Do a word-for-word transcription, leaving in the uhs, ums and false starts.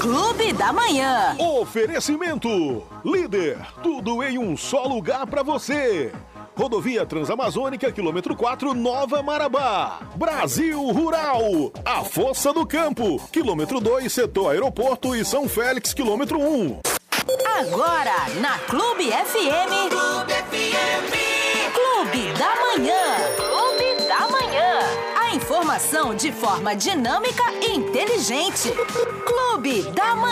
Clube da Manhã. Oferecimento. Líder, tudo em um só lugar pra você. Rodovia Transamazônica, quilômetro quatro, Nova Marabá. Brasil Rural, a força do campo. Quilômetro dois, setor aeroporto e São Félix, quilômetro um. Agora, na Clube F M. Clube F M. Clube da Manhã. Clube da Manhã. A informação de forma dinâmica e inteligente. Clube da Manhã.